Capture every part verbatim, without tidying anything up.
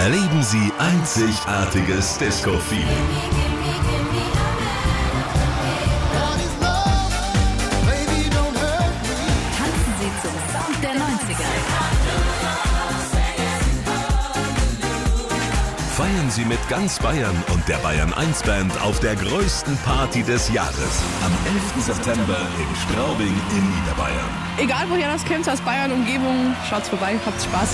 Erleben Sie einzigartiges Disco-Feeling. Tanzen Sie zum Sound der neunziger. Feiern Sie mit ganz Bayern und der Bayern eins Band auf der größten Party des Jahres. Am elften September in Straubing in Niederbayern. Egal woher das kommt, aus Bayern, Umgebung, schaut's vorbei, habt Spaß.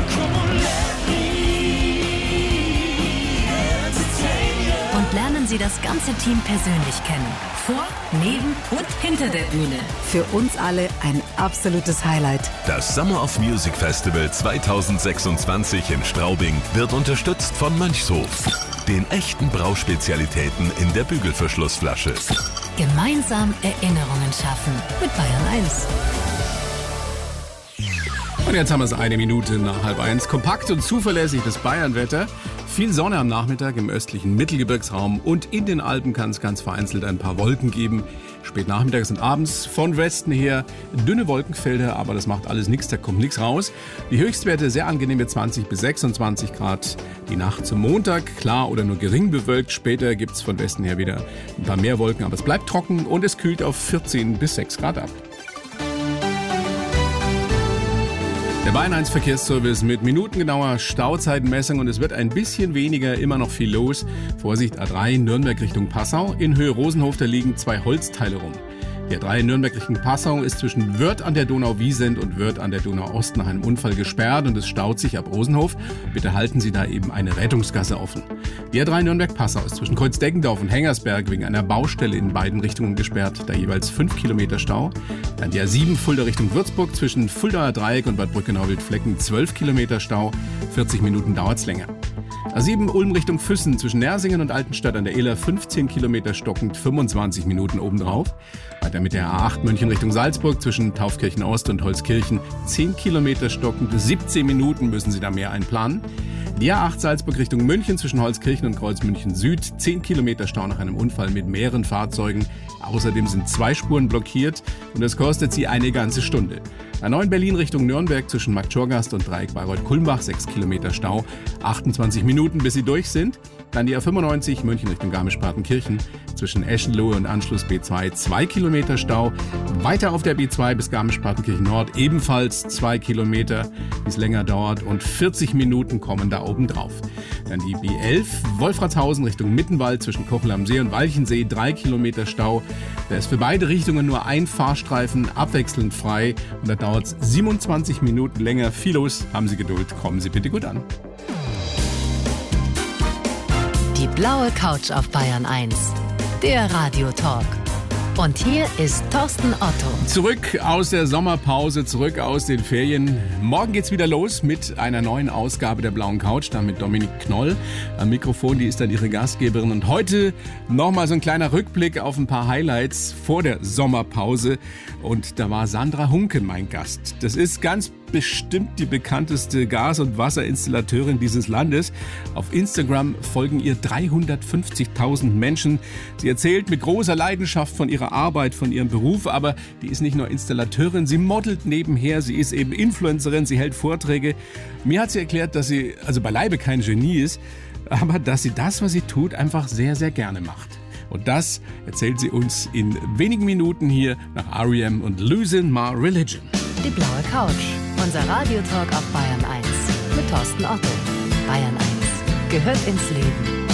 Und lernen Sie das ganze Team persönlich kennen. Vor, neben und hinter der Bühne. Für uns alle ein absolutes Highlight. Das Summer of Music Festival zweitausendsechsundzwanzig in Straubing wird unterstützt von Mönchshof, den echten Brauspezialitäten in der Bügelverschlussflasche. Gemeinsam Erinnerungen schaffen mit Bayern eins. Und jetzt haben wir es eine Minute nach halb eins. Kompakt und zuverlässig das Bayernwetter. Viel Sonne am Nachmittag im östlichen Mittelgebirgsraum und in den Alpen kann es ganz vereinzelt ein paar Wolken geben. Spät nachmittags und abends von Westen her dünne Wolkenfelder, aber das macht alles nichts, da kommt nichts raus. Die Höchstwerte sehr angenehme zwanzig bis sechsundzwanzig Grad. Die Nacht zum Montag klar oder nur gering bewölkt. Später gibt es von Westen her wieder ein paar mehr Wolken, aber es bleibt trocken und es kühlt auf vierzehn bis sechs Grad ab. Der Bayern eins Verkehrsservice mit minutengenauer Stauzeitenmessung und es wird ein bisschen weniger, immer noch viel los. Vorsicht, A drei Nürnberg Richtung Passau. In Höhe Rosenhof, da liegen zwei Holzteile rum. Die A drei Nürnberg Richtung Passau ist zwischen Wörth an der Donau-Wiesent und Wörth an der Donau-Ost nach einem Unfall gesperrt und es staut sich ab Rosenhof. Bitte halten Sie da eben eine Rettungsgasse offen. Die A drei Nürnberg-Passau ist zwischen Kreuzdeckendorf und Hengersberg wegen einer Baustelle in beiden Richtungen gesperrt, da jeweils fünf Kilometer Stau. Dann die A sieben Fulda Richtung Würzburg zwischen Fuldaer Dreieck und Bad Brückenau-Wildflecken zwölf Kilometer Stau, vierzig Minuten dauert's länger. A sieben Ulm Richtung Füssen zwischen Nersingen und Altenstadt an der Iller fünfzehn Kilometer stockend, fünfundzwanzig Minuten obendrauf. Weiter mit der A acht München Richtung Salzburg zwischen Taufkirchen Ost und Holzkirchen zehn Kilometer stockend, siebzehn Minuten müssen Sie da mehr einplanen. Die A acht Salzburg Richtung München zwischen Holzkirchen und Kreuzmünchen Süd, zehn Kilometer Stau nach einem Unfall mit mehreren Fahrzeugen. Außerdem sind zwei Spuren blockiert und das kostet Sie eine ganze Stunde. A neun Berlin Richtung Nürnberg zwischen Marktschorgast und Dreieck Bayreuth-Kulmbach, sechs Kilometer Stau, achtundzwanzig Minuten bis Sie durch sind. Dann die A fünfundneunzig München Richtung Garmisch-Partenkirchen zwischen Eschenlohe und Anschluss B zwei, zwei Kilometer Stau. Weiter auf der B zwei bis Garmisch-Partenkirchen Nord ebenfalls zwei Kilometer, wie es länger dauert und vierzig Minuten kommen da oben drauf. Dann die B elf Wolfratshausen Richtung Mittenwald zwischen Kochel am See und Walchensee, drei Kilometer Stau. Da ist für beide Richtungen nur ein Fahrstreifen abwechselnd frei und da dauert es siebenundzwanzig Minuten länger. Viel los, haben Sie Geduld, kommen Sie bitte gut an. Die blaue Couch auf Bayern eins. Der Radiotalk. Und hier ist Thorsten Otto. Zurück aus der Sommerpause, zurück aus den Ferien. Morgen geht's wieder los mit einer neuen Ausgabe der blauen Couch, dann mit Dominik Knoll am Mikrofon, die ist dann ihre Gastgeberin. Und heute nochmal so ein kleiner Rückblick auf ein paar Highlights vor der Sommerpause. Und da war Sandra Hunken mein Gast. Das ist ganz bestimmt die bekannteste Gas- und Wasserinstallateurin dieses Landes. Auf Instagram folgen ihr dreihundertfünfzigtausend Menschen. Sie erzählt mit großer Leidenschaft von ihrer Arbeit, von ihrem Beruf, aber die ist nicht nur Installateurin, sie modelt nebenher, sie ist eben Influencerin, sie hält Vorträge. Mir hat sie erklärt, dass sie also beileibe kein Genie ist, aber dass sie das, was sie tut, einfach sehr, sehr gerne macht. Und das erzählt sie uns in wenigen Minuten hier nach R E M und Losing My Religion. Die blaue Couch. Unser Radiotalk auf Bayern eins. Mit Thorsten Otto. Bayern eins gehört ins Leben.